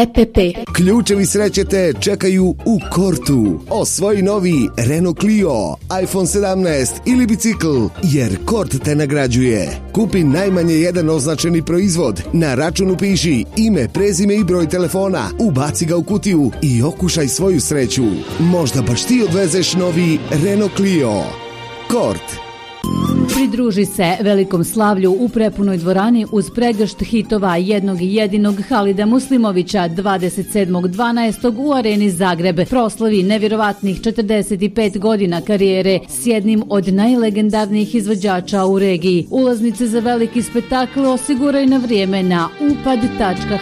EPP. Ključevi sreće te čekaju u Kortu. Osvoji novi Renault Clio, iPhone 17 ili bicikl, jer Kort te nagrađuje. Kupi najmanje jedan označeni proizvod, na računu piši ime, prezime i broj telefona, ubaci ga u kutiju i okušaj svoju sreću. Možda baš ti odvezeš novi Renault Clio. Kort. Pridruži se velikom slavlju u prepunoj dvorani uz pregršt hitova jednog i jedinog Halida Muslimovića 27.12. u Areni Zagreb. Proslavi nevjerovatnih 45 godina karijere s jednim od najlegendarnijih izvođača u regiji. Ulaznice za veliki spektakl osiguraj na vrijeme na upad.hl.